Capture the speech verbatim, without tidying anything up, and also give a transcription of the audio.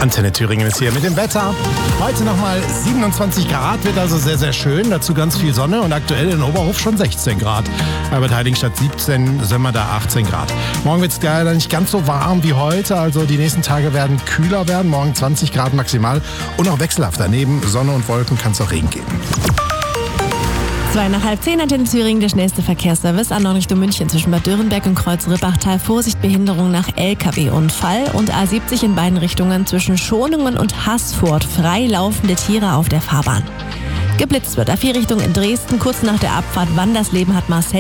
Antenne Thüringen ist hier mit dem Wetter. Heute nochmal siebenundzwanzig Grad, wird also sehr, sehr schön. Dazu ganz viel Sonne und aktuell in Oberhof schon sechzehn Grad. Albert Heiligenstadt siebzehn, Sömmer da achtzehn Grad. Morgen wird es leider nicht ganz so warm wie heute, also die nächsten Tage werden kühler werden. Morgen zwanzig Grad maximal und auch wechselhaft. Daneben Sonne und Wolken kann es auch Regen geben. Zwei nach halb zehn, Antenne Thüringen, der schnellste Verkehrsservice an Richtung München zwischen Bad Dürrenberg und Kreuz-Rippachtal. Vorsicht, Behinderung nach L K W-Unfall und A siebzig in beiden Richtungen zwischen Schonungen und Haßfurt. Freilaufende Tiere auf der Fahrbahn. Geblitzt wird A vier Richtung in Dresden, kurz nach der Abfahrt Wandersleben hat Marcel